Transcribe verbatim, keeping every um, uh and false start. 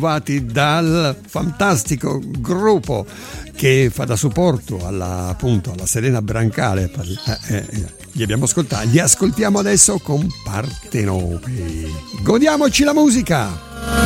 occupati dal fantastico gruppo che fa da supporto alla, appunto, alla Serena Brancale. Eh, eh, li abbiamo ascoltati, li ascoltiamo adesso con Partenope. Godiamoci la musica!